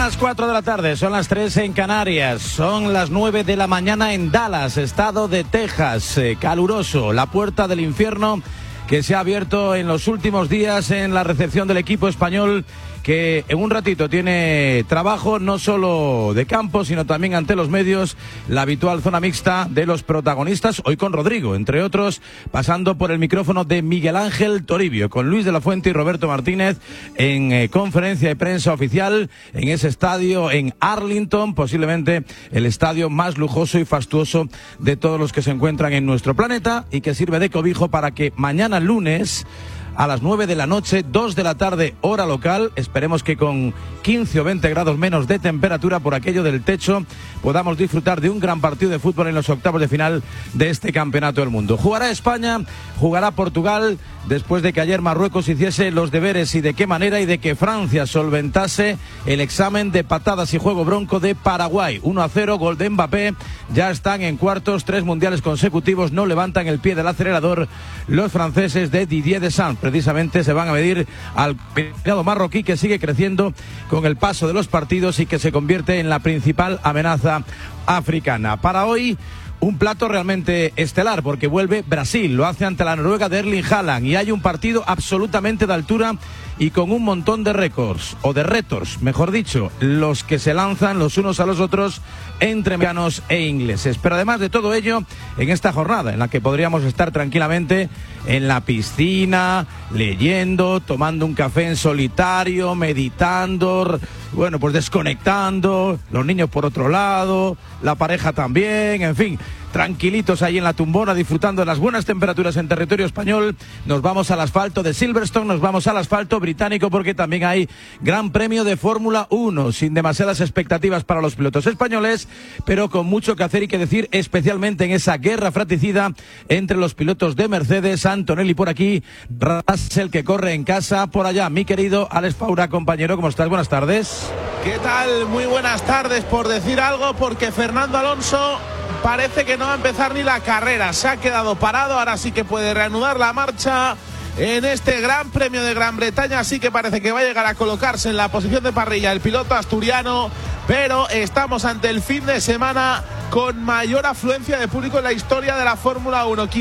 las 4 de la tarde, son las 3 en Canarias, son las 9 de la mañana en Dallas, estado de Texas, caluroso, la puerta del infierno que se ha abierto en los últimos días en la recepción del equipo español, que en un ratito tiene trabajo no solo de campo, sino también ante los medios, la habitual zona mixta de los protagonistas, hoy con Rodrigo, entre otros, pasando por el micrófono de Miguel Ángel Toribio, con Luis de la Fuente y Roberto Martínez en conferencia de prensa oficial en ese estadio en Arlington, posiblemente el estadio más lujoso y fastuoso de todos los que se encuentran en nuestro planeta y que sirve de cobijo para que mañana lunes a las 9 de la noche, 2 de la tarde, hora local, esperemos que con 15 o 20 grados menos de temperatura por aquello del techo, podamos disfrutar de un gran partido de fútbol en los octavos de final de este campeonato del mundo. Jugará España, jugará Portugal, después de que ayer Marruecos hiciese los deberes y de qué manera, y de que Francia solventase el examen de patadas y juego bronco de Paraguay. 1-0, gol de Mbappé, ya están en cuartos, 3 mundiales consecutivos, no levantan el pie del acelerador los franceses de Didier Deschamps. Precisamente se van a medir al combinado marroquí, que sigue creciendo con el paso de los partidos y que se convierte en la principal amenaza africana. Para hoy, un plato realmente estelar, porque vuelve Brasil, lo hace ante la Noruega de Erling Haaland, y hay un partido absolutamente de altura y con un montón de récords, o de retos, mejor dicho, los que se lanzan los unos a los otros entre americanos e ingleses. Pero además de todo ello, en esta jornada en la que podríamos estar tranquilamente en la piscina, leyendo, tomando un café en solitario, meditando, bueno, pues desconectando, los niños por otro lado, la pareja también, en fin, tranquilitos ahí en la tumbona, disfrutando de las buenas temperaturas en territorio español. Nos vamos al asfalto de Silverstone, nos vamos al asfalto británico, porque también hay Gran Premio de Fórmula 1, sin demasiadas expectativas para los pilotos españoles, pero con mucho que hacer y que decir, especialmente en esa guerra fratricida entre los pilotos de Mercedes. Antonelli por aquí, Russell que corre en casa por allá. Mi querido Alex Faura, compañero, ¿cómo estás? Buenas tardes. ¿Qué tal? Muy buenas tardes, por decir algo, porque Fernando Alonso parece que no va a empezar ni la carrera, se ha quedado parado, ahora sí que puede reanudar la marcha en este Gran Premio de Gran Bretaña, así que parece que va a llegar a colocarse en la posición de parrilla el piloto asturiano, pero estamos ante el fin de semana con mayor afluencia de público en la historia de la Fórmula 1,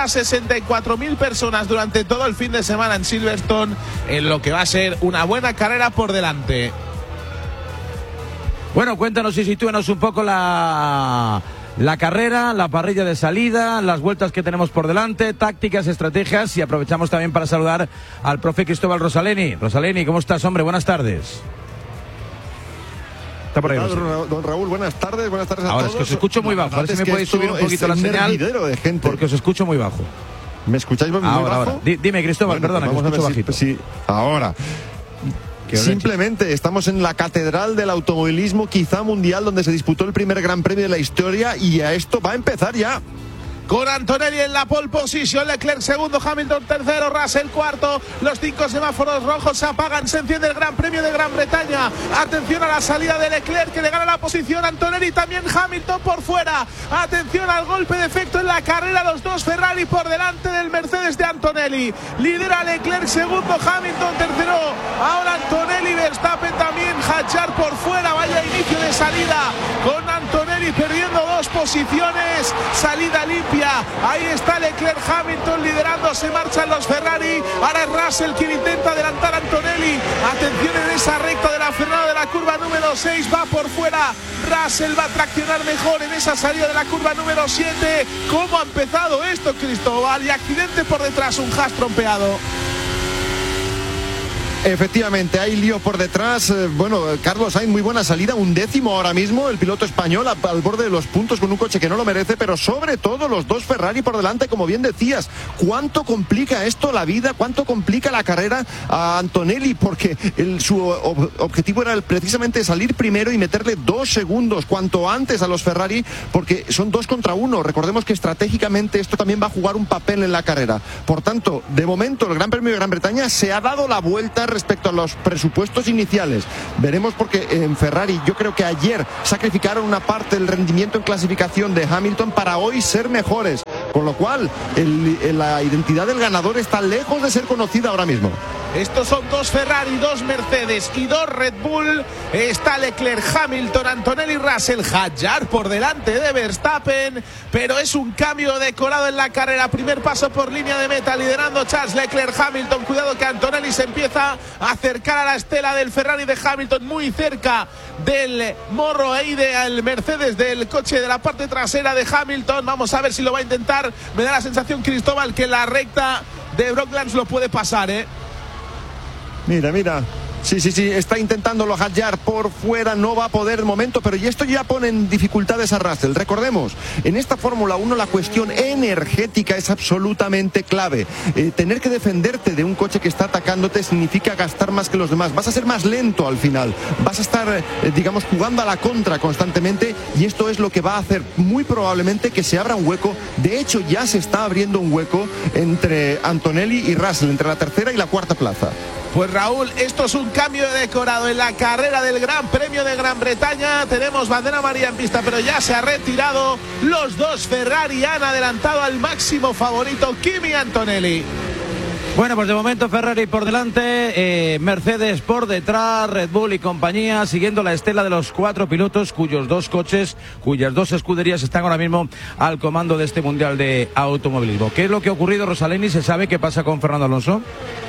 564.000 personas durante todo el fin de semana en Silverstone, en lo que va a ser una buena carrera por delante. Bueno, cuéntanos y sitúanos un poco la carrera, la parrilla de salida, las vueltas que tenemos por delante, tácticas, estrategias, y aprovechamos también para saludar al profe Cristóbal Rosaleni. Rosaleni, ¿cómo estás, hombre? Buenas tardes. Está por ahí, don Raúl, buenas tardes a todos. Ahora es que os escucho muy bajo, a ver si me podéis subir un poquito la señal, de gente. porque os escucho muy bajo. ¿Me escucháis muy bajo? Ahora. Dime, Cristóbal, bueno, perdona, que os escucho bajito. Sí, ahora. Simplemente estamos en la catedral del automovilismo, quizá mundial, donde se disputó el primer Gran Premio de la historia, y a esto va a empezar ya. Con Antonelli en la pole position, Leclerc segundo, Hamilton tercero, Russell cuarto. Los 5 semáforos rojos se apagan, se enciende el Gran Premio de Gran Bretaña. Atención a la salida de Leclerc, que le gana la posición a Antonelli, también Hamilton por fuera. Atención al golpe de efecto en la carrera, los 2 Ferrari por delante del Mercedes de Antonelli. Lidera Leclerc segundo, Hamilton tercero. Ahora Antonelli, Verstappen también, Hadjar por fuera. Vaya inicio de salida con Antonelli perdiendo 2 posiciones. Salida limpia. Ahí está Leclerc, Hamilton liderando, se marchan los Ferrari. Ahora es Russell quien intenta adelantar a Antonelli. Atención en esa recta de la frenada de la curva número 6, va por fuera. Russell va a traccionar mejor en esa salida de la curva número 7. ¿Cómo ha empezado esto, Cristóbal? Y accidente por detrás, un Haas trompeado. Efectivamente, hay lío por detrás. Bueno, Carlos Sainz, muy buena salida, 11º ahora mismo, el piloto español al borde de los puntos con un coche que no lo merece, pero sobre todo los 2 Ferrari por delante, como bien decías. ¿Cuánto complica esto la vida? ¿Cuánto complica la carrera a Antonelli? Porque su objetivo era precisamente salir primero y meterle 2 segundos cuanto antes a los Ferrari, porque son 2 contra 1. Recordemos que estratégicamente esto también va a jugar un papel en la carrera. Por tanto, de momento el Gran Premio de Gran Bretaña se ha dado la vuelta respecto a los presupuestos iniciales. Veremos, porque en Ferrari yo creo que ayer sacrificaron una parte del rendimiento en clasificación de Hamilton para hoy ser mejores, con lo cual la identidad del ganador está lejos de ser conocida ahora mismo. Estos son 2 Ferrari, 2 Mercedes y 2 Red Bull. Está Leclerc, Hamilton, Antonelli, Russell, Hadjar por delante de Verstappen, pero es un cambio decorado en la carrera. Primer paso por línea de meta, liderando Charles Leclerc. Hamilton, cuidado que Antonelli se empieza a acercar a la estela del Ferrari de Hamilton, muy cerca del morro ahí del Mercedes, del coche de la parte trasera de Hamilton. Vamos a ver si lo va a intentar. Me da la sensación, Cristóbal, que la recta de Brocklands lo puede pasar, Mira. Sí, está intentándolo Hadjar por fuera, no va a poder de momento, pero y esto ya pone en dificultades a Russell. Recordemos, en esta Fórmula 1 la cuestión energética es absolutamente clave. Tener que defenderte de un coche que está atacándote significa gastar más que los demás. Vas a ser más lento al final, vas a estar, jugando a la contra constantemente, y esto es lo que va a hacer muy probablemente que se abra un hueco. De hecho, ya se está abriendo un hueco entre Antonelli y Russell, entre la tercera y la cuarta plaza. Pues Raúl, esto es un cambio de decorado en la carrera del Gran Premio de Gran Bretaña. Tenemos bandera amarilla en pista, pero ya se ha retirado. Los 2 Ferrari han adelantado al máximo favorito, Kimi Antonelli. Bueno, pues de momento Ferrari por delante, Mercedes por detrás, Red Bull y compañía, siguiendo la estela de los 4 pilotos cuyas 2 escuderías están ahora mismo al comando de este Mundial de Automovilismo. ¿Qué es lo que ha ocurrido, Rosaleni? ¿Se sabe qué pasa con Fernando Alonso?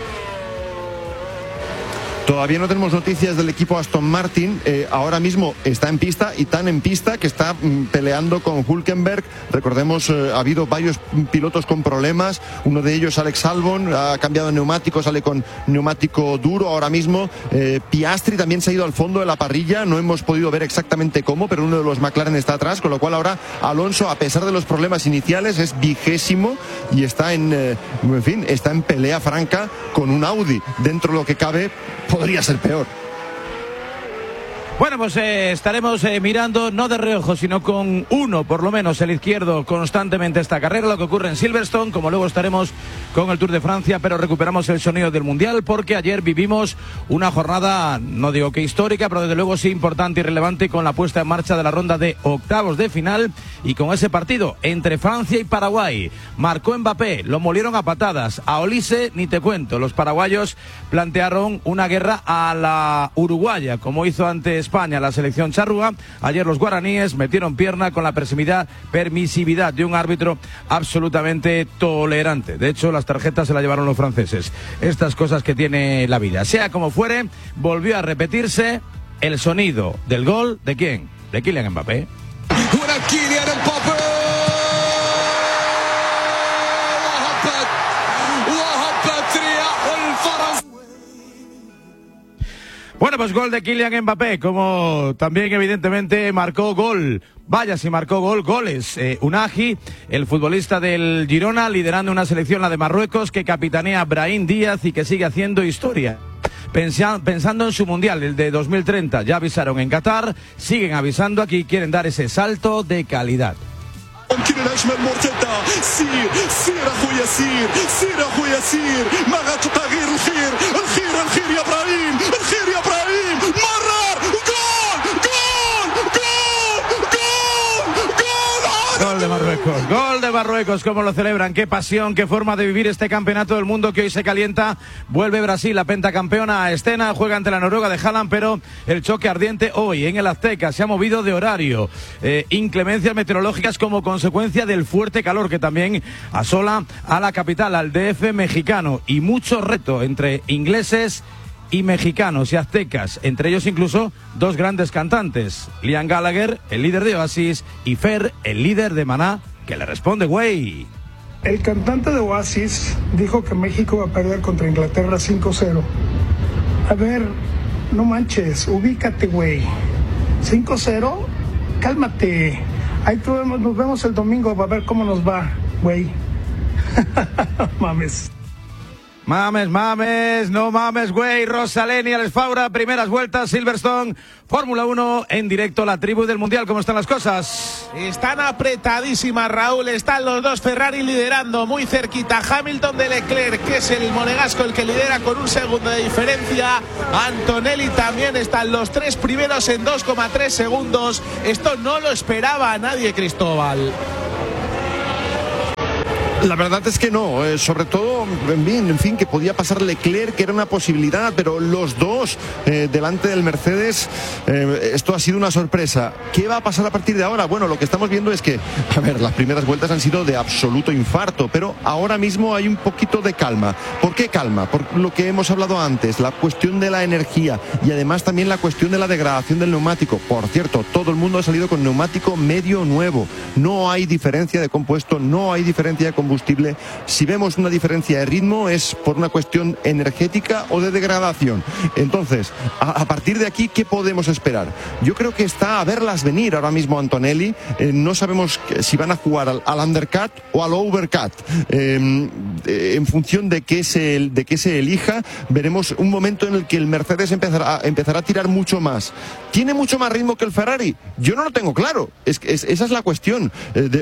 Todavía no tenemos noticias del equipo Aston Martin. Ahora mismo está en pista, y tan en pista que está peleando con Hülkenberg. Recordemos, ha habido varios pilotos con problemas. Uno de ellos, Alex Albon, ha cambiado de neumático, sale con neumático duro ahora mismo. Piastri también se ha ido al fondo de la parrilla. No hemos podido ver exactamente cómo, pero uno de los McLaren está atrás, con lo cual ahora Alonso, a pesar de los problemas iniciales, es 20º y está está en pelea franca con un Audi. Dentro de lo que cabe, podría ser peor. Bueno, pues estaremos mirando, no de reojo, sino con uno, por lo menos, el izquierdo, constantemente esta carrera, lo que ocurre en Silverstone, como luego estaremos con el Tour de Francia, pero recuperamos el sonido del Mundial, porque ayer vivimos una jornada, no digo que histórica, pero desde luego sí importante y relevante, con la puesta en marcha de la ronda de octavos de final, y con ese partido entre Francia y Paraguay. Marcó Mbappé, lo molieron a patadas, a Olise ni te cuento. Los paraguayos plantearon una guerra a la uruguaya, como hizo ante España la selección charrúa. Ayer los guaraníes metieron pierna con la permisividad de un árbitro absolutamente tolerante. De hecho, las tarjetas se las llevaron los franceses. Estas cosas que tiene la vida. Sea como fuere, volvió a repetirse el sonido del gol. ¿De quién? De Kylian Mbappé. Bueno, pues gol de Kylian Mbappé, como también evidentemente marcó gol. Vaya si marcó goles. Unagi, el futbolista del Girona, liderando una selección, la de Marruecos, que capitanea Brahim Díaz y que sigue haciendo historia. Pensando en su Mundial, el de 2030, ya avisaron en Qatar, siguen avisando aquí, quieren dar ese salto de calidad. Gol de Marruecos, cómo lo celebran, qué pasión, qué forma de vivir este campeonato del mundo que hoy se calienta. Vuelve Brasil, la pentacampeona, a escena, juega ante la Noruega de Haaland, pero el choque ardiente hoy en el Azteca se ha movido de horario. Inclemencias meteorológicas como consecuencia del fuerte calor que también asola a la capital, al DF mexicano, y mucho reto entre ingleses y mexicanos y aztecas, entre ellos incluso 2 grandes cantantes, Liam Gallagher, el líder de Oasis, y Fer, el líder de Maná, que le responde, güey. El cantante de Oasis dijo que México va a perder contra Inglaterra 5-0. A ver, no manches, ubícate, güey. 5-0, cálmate. Ahí nos vemos el domingo para ver cómo nos va, güey. Mames. No mames, güey. Rosaleni, Alex Faura, primeras vueltas, Silverstone, Fórmula 1 en directo, la tribu del Mundial. ¿Cómo están las cosas? Están apretadísimas, Raúl. Están los 2 Ferrari liderando muy cerquita. Hamilton de Leclerc, que es el monegasco, el que lidera con 1 segundo de diferencia. Antonelli también. Están los 3 primeros en 2,3 segundos. Esto no lo esperaba a nadie, Cristóbal. La verdad es que no, sobre todo, en fin, que podía pasar Leclerc, que era una posibilidad, pero los dos delante del Mercedes, esto ha sido una sorpresa. ¿Qué va a pasar a partir de ahora? Bueno, lo que estamos viendo es que, a ver, las primeras vueltas han sido de absoluto infarto, pero ahora mismo hay un poquito de calma. ¿Por qué calma? Por lo que hemos hablado antes, la cuestión de la energía y además también la cuestión de la degradación del neumático. Por cierto, todo el mundo ha salido con neumático medio nuevo. No hay diferencia de compuesto, no hay diferencia de combustible. Si vemos una diferencia de ritmo es por una cuestión energética o de degradación. Entonces, a partir de aquí, ¿qué podemos esperar? Yo creo que está a verlas venir ahora mismo Antonelli. No sabemos si van a jugar al undercut o al overcut. En función de qué se elija, veremos un momento en el que el Mercedes empezará a tirar mucho más. ¿Tiene mucho más ritmo que el Ferrari? Yo no lo tengo claro. Esa es la cuestión.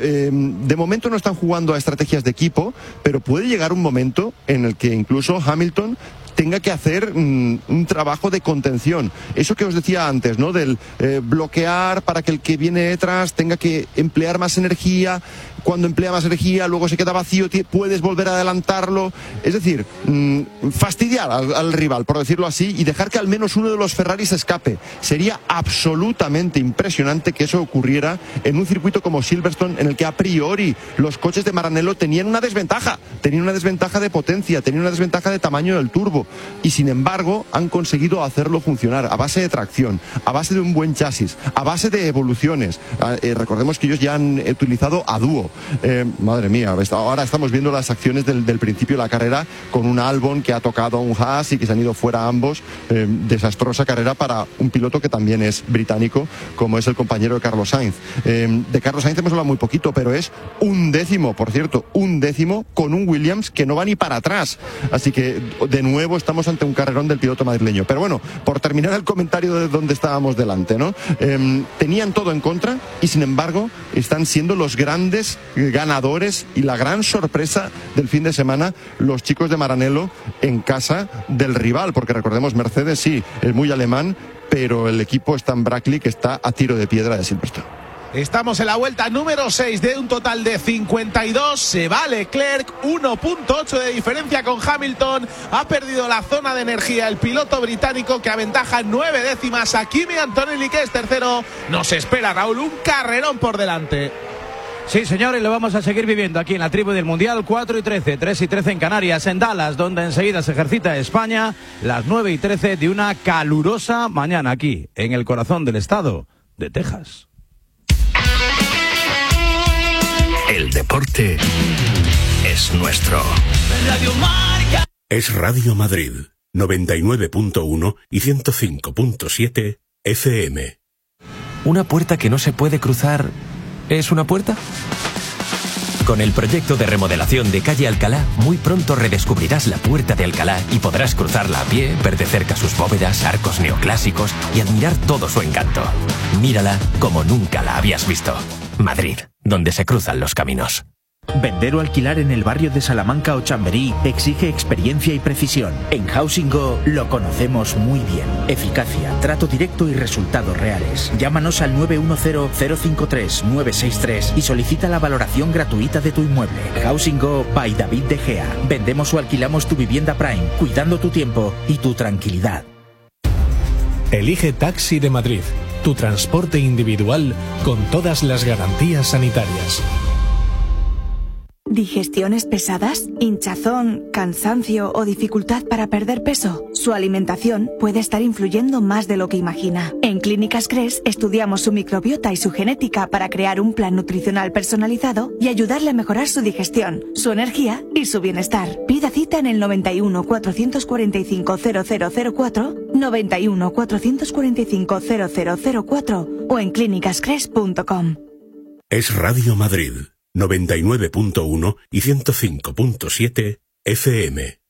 De momento no están jugando a estrategias de equipo, pero puede llegar un momento en el que incluso Hamilton tenga que hacer un trabajo de contención. Eso que os decía antes, ¿no? Del bloquear para que el que viene detrás tenga que emplear más energía. Cuando emplea más energía, luego se queda vacío, puedes volver a adelantarlo. Es decir, fastidiar al rival, por decirlo así, y dejar que al menos uno de los Ferraris escape. Sería absolutamente impresionante que eso ocurriera en un circuito como Silverstone, en el que a priori los coches de Maranello tenían una desventaja. Tenían una desventaja de potencia, tenían una desventaja de tamaño del turbo. Y sin embargo, han conseguido hacerlo funcionar a base de tracción, a base de un buen chasis, a base de evoluciones. Recordemos que ellos ya han utilizado a dúo. Madre mía, ahora estamos viendo las acciones del principio de la carrera con un Albon que ha tocado a un Haas y que se han ido fuera ambos. Desastrosa carrera para un piloto que también es británico, como es el compañero de Carlos Sainz. De Carlos Sainz hemos hablado muy poquito, pero es un décimo, por cierto, un décimo con un Williams que no va ni para atrás. Así que, de nuevo, estamos ante un carrerón del piloto madrileño. Pero bueno, por terminar el comentario de donde estábamos delante, ¿no? Tenían todo en contra y sin embargo están siendo los grandes ganadores y la gran sorpresa del fin de semana los chicos de Maranello en casa del rival, porque recordemos, Mercedes sí, es muy alemán, pero el equipo Stan Brackley que está a tiro de piedra de Silverstone. Estamos en la vuelta número 6 de un total de 52. Se va Leclerc, 1.8 de diferencia con Hamilton. Ha perdido la zona de energía el piloto británico, que aventaja 9 décimas a Kimi Antonelli, que es tercero. Nos espera, Raúl, un carrerón por delante. Sí, señores, lo vamos a seguir viviendo aquí en la tribu del Mundial. 4 y 13, 3 y 13 en Canarias, en Dallas, donde enseguida se ejercita España. Las 9 y 13 de una calurosa mañana aquí, en el corazón del estado de Texas. El deporte es nuestro. Radio Marca. Es Radio Madrid, 99.1 y 105.7 FM. ¿Una puerta que no se puede cruzar es una puerta? Con el proyecto de remodelación de Calle Alcalá, muy pronto redescubrirás la Puerta de Alcalá y podrás cruzarla a pie, ver de cerca sus bóvedas, arcos neoclásicos y admirar todo su encanto. Mírala como nunca la habías visto. Madrid, donde se cruzan los caminos. Vender o alquilar en el barrio de Salamanca o Chamberí exige experiencia y precisión. En Housing Go lo conocemos muy bien. Eficacia, trato directo y resultados reales. Llámanos al 910-053-963 y solicita la valoración gratuita de tu inmueble. Housing Go by David De Gea. Vendemos o alquilamos tu vivienda Prime, cuidando tu tiempo y tu tranquilidad. Elige Taxi de Madrid, tu transporte individual con todas las garantías sanitarias. ¿Digestiones pesadas? ¿Hinchazón, cansancio o dificultad para perder peso? Su alimentación puede estar influyendo más de lo que imagina. En Clínicas Cres estudiamos su microbiota y su genética para crear un plan nutricional personalizado y ayudarle a mejorar su digestión, su energía y su bienestar. Pida cita en el 91 445 0004, 91 445 0004 o en clínicascres.com. Es Radio Madrid, 99.1 y 105.7 FM.